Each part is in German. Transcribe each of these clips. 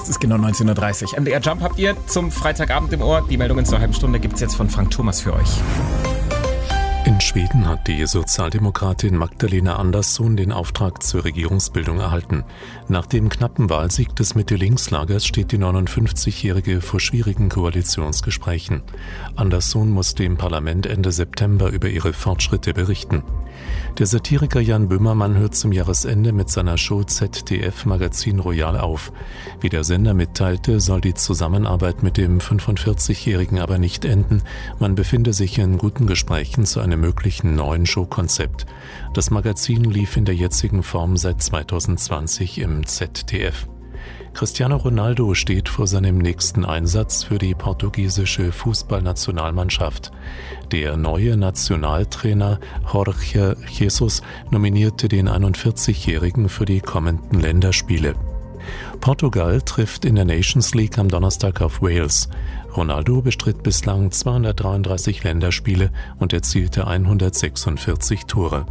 Es ist genau 19.30 Uhr. MDR Jump habt ihr zum Freitagabend im Ohr. Die Meldungen zur halben Stunde gibt's jetzt von Frank Thomas für euch. In Schweden hat die Sozialdemokratin Magdalena Andersson den Auftrag zur Regierungsbildung erhalten. Nach dem knappen Wahlsieg des Mitte-Links-Lagers steht die 59-Jährige vor schwierigen Koalitionsgesprächen. Andersson muss dem Parlament Ende September über ihre Fortschritte berichten. Der Satiriker Jan Böhmermann hört zum Jahresende mit seiner Show ZDF Magazin Royal auf. Wie der Sender mitteilte, soll die Zusammenarbeit mit dem 45-Jährigen aber nicht enden. Man befinde sich in guten Gesprächen zu einem möglichen neuen Showkonzept. Das Magazin lief in der jetzigen Form seit 2020 im ZDF. Cristiano Ronaldo steht vor seinem nächsten Einsatz für die portugiesische Fußballnationalmannschaft. Der neue Nationaltrainer Jorge Jesus nominierte den 41-Jährigen für die kommenden Länderspiele. Portugal trifft in der Nations League am Donnerstag auf Wales. Ronaldo bestritt bislang 233 Länderspiele und erzielte 146 Tore.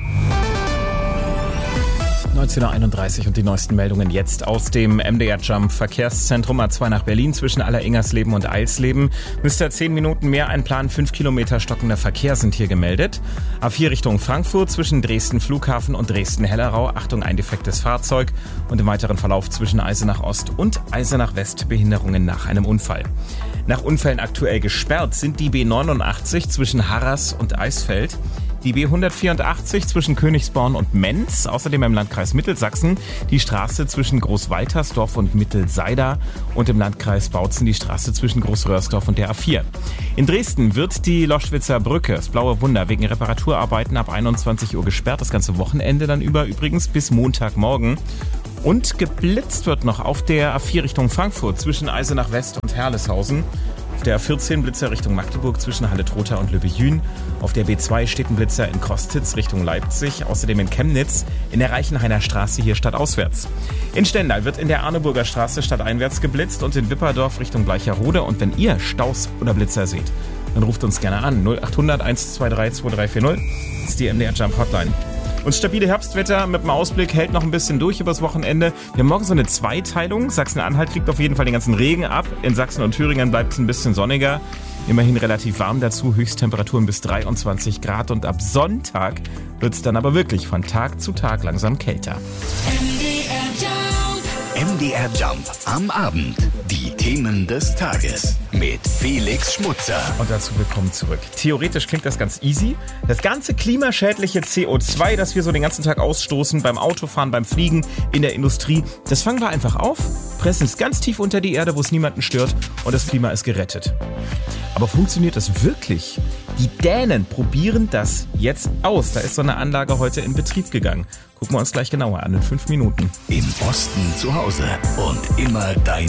19.31 Uhr und die neuesten Meldungen jetzt aus dem MDR Jump Verkehrszentrum A2 nach Berlin zwischen Alleringersleben und Eilsleben. Müsste 10 Minuten mehr einplanen, 5 Kilometer stockender Verkehr sind hier gemeldet. A4 Richtung Frankfurt zwischen Dresden Flughafen und Dresden-Hellerau. Achtung, ein defektes Fahrzeug und im weiteren Verlauf zwischen Eisenach Ost und Eisenach West Behinderungen nach einem Unfall. Nach Unfällen aktuell gesperrt sind die B89 zwischen Harras und Eisfeld. Die B184 zwischen Königsborn und Menz, außerdem im Landkreis Mittelsachsen die Straße zwischen Großwaltersdorf und Mittelseida und im Landkreis Bautzen die Straße zwischen Großröhrsdorf und der A4. In Dresden wird die Loschwitzer Brücke, das Blaue Wunder, wegen Reparaturarbeiten ab 21 Uhr gesperrt, das ganze Wochenende dann über übrigens bis Montagmorgen. Und geblitzt wird noch auf der A4 Richtung Frankfurt zwischen Eisenach West und Herleshausen. Auf der A14 Blitzer Richtung Magdeburg zwischen Halle-Trotha und Lübbejün. Auf der B2 steht ein Blitzer in Kostitz Richtung Leipzig. Außerdem in Chemnitz in der Reichenhainer Straße hier stadtauswärts. In Stendal wird in der Arneburger Straße stadteinwärts geblitzt und in Wipperdorf Richtung Bleicherode. Und wenn ihr Staus oder Blitzer seht, dann ruft uns gerne an. 0800 123 2340 ist die MDR Jump Hotline. Und stabile Herbstwetter mit dem Ausblick hält noch ein bisschen durch übers Wochenende. Wir haben morgen so eine Zweiteilung. Sachsen-Anhalt kriegt auf jeden Fall den ganzen Regen ab. In Sachsen und Thüringen bleibt es ein bisschen sonniger. Immerhin relativ warm dazu, Höchsttemperaturen bis 23 Grad. Und ab Sonntag wird es dann aber wirklich von Tag zu Tag langsam kälter. MDR Jump am Abend. Die Themen des Tages mit Felix Schmutzer. Und dazu willkommen zurück. Theoretisch klingt das ganz easy. Das ganze klimaschädliche CO2, das wir so den ganzen Tag ausstoßen, beim Autofahren, beim Fliegen, in der Industrie, das fangen wir einfach auf, pressen es ganz tief unter die Erde, wo es niemanden stört und das Klima ist gerettet. Aber funktioniert das wirklich? Die Dänen probieren das jetzt aus. Da ist so eine Anlage heute in Betrieb gegangen. Gucken wir uns gleich genauer an in 5 Minuten. Im Osten zu Hause und immer deine